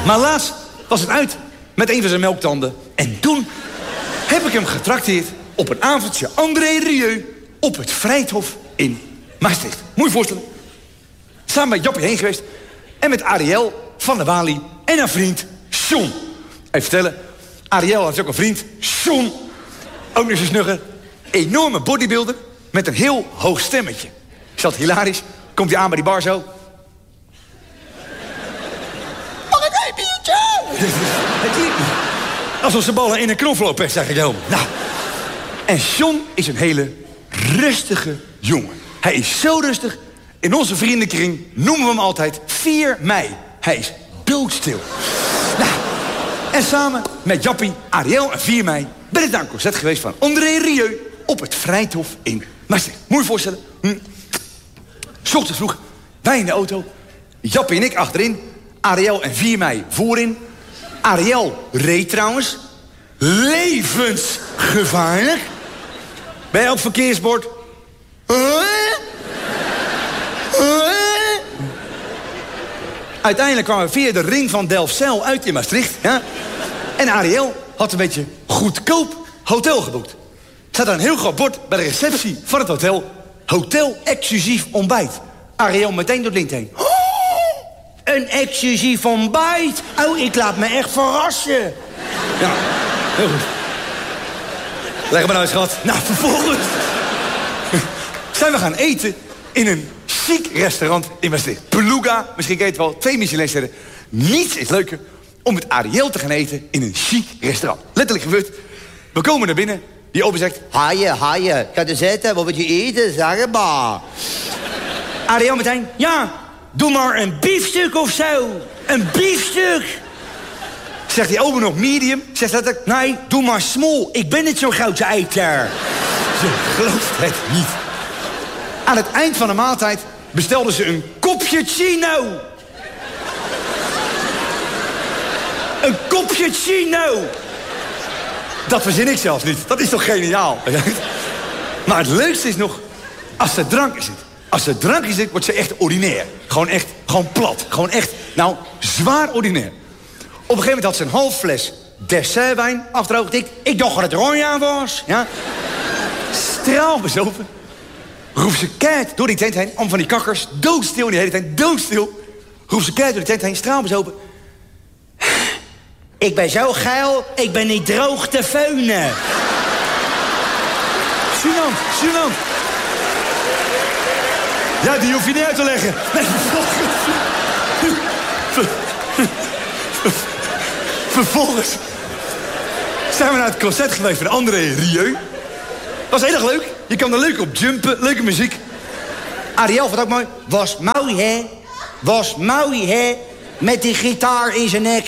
Maar laatst was het uit met een van zijn melktanden. En toen heb ik hem getrakteerd op een avondje André Rieu op het Vrijthof in Maastricht. Moet je voorstellen. Samen met Jappie heen geweest. En met Ariel van der Wali en haar vriend John. Even vertellen. Ariel had ook een vriend, John. Ook nog zo snugger. Enorme bodybuilder met een heel hoog stemmetje. Is dat hilarisch? Komt hij aan bij die bar zo. Mag ik een biertje? Alsof ze ballen in een knoflook pest, zeg ik helemaal. Nou. En John is een hele rustige jongen. Hij is zo rustig. In onze vriendenkring noemen we hem altijd 4 mei. Hij is doodstil. Nou, en samen met Jappie, Ariel en 4 mei... ben ik naar een concert geweest van André Rieu op het Vrijthof in Maastricht. Moet je je voorstellen? 's Ochtends vroeg, wij in de auto. Jappie en ik achterin. Ariel en 4 mei voorin. Ariel reed trouwens. Levensgevaarlijk. Bij elk verkeersbord. Uiteindelijk kwamen we via de ring van Delfzijl uit in Maastricht. Ja? En Ariel had een beetje goedkoop hotel geboekt. Er staat daar een heel groot bord bij de receptie van het hotel. Hotel exclusief ontbijt. Ariel meteen door het lint heen. Oh, een exclusief ontbijt? Oh, ik laat me echt verrassen. Ja, heel goed. Leg maar nou, schat. Nou, vervolgens zijn we gaan eten in een chic restaurant in Maastricht. Beluga, misschien ken je het wel, 2 Michelinsterren. Niets is leuker om met Ariel te gaan eten in een chic restaurant. Letterlijk gebeurd. We komen naar binnen. Die open zegt... Haaien. Ga er zitten, wat wil je eten? Zeg maar. Ariel meteen... Ja, doe maar een biefstuk of zo. Een biefstuk. Zegt die open nog medium. Zegt letterlijk... Nee, doe maar small. Ik ben niet zo'n grote eiter. Ze gelooft het niet. Aan het eind van de maaltijd bestelden ze een kopje chino. Een kopje chino. Dat verzin ik zelfs niet. Dat is toch geniaal? Maar het leukste is nog... als ze drank is. Als ze drank is, wordt ze echt ordinair. Gewoon plat. Gewoon echt, nou, zwaar ordinair. Op een gegeven moment had ze een half fles dessertwijn achterover getikt. Ik dacht dat het Roya was. Ja. Straalbezopen. Roept ze keihard door die tent heen. Om van die kakkers. Doodstil in die hele tent. Doodstil. Roept ze keihard door die tent heen. Straalbezopen. Ik ben zo geil. Ik ben niet droog te feunen. Gênant. Ja, die hoef je niet uit te leggen. Nee, vervolgens zijn we naar het concert geweest van André Rieu. Was heel erg leuk. Je kan er leuk op jumpen. Leuke muziek. Ariel vond ook mooi. Was mooi, hè? Met die gitaar in zijn nek.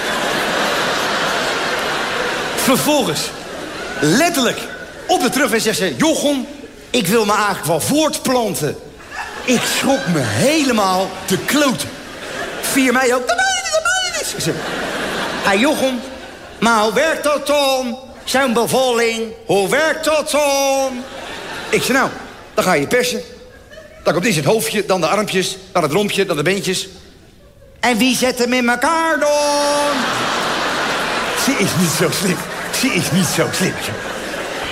Vervolgens, letterlijk, op de terugweg zegt ze... Jochem, ik wil me eigenlijk wel voortplanten. Ik schrok me helemaal te kloten. 4 mei ook. Dat meen je niet. Hey Jochem, maar hoe werkt dat dan? Zo'n bevalling, hoe werkt dat dan? Ik zei, nou, dan ga je persen. Dan komt eerst het hoofdje, dan de armpjes, dan het rompje, dan de beentjes. En wie zet hem in elkaar dan? Ze is niet zo slim.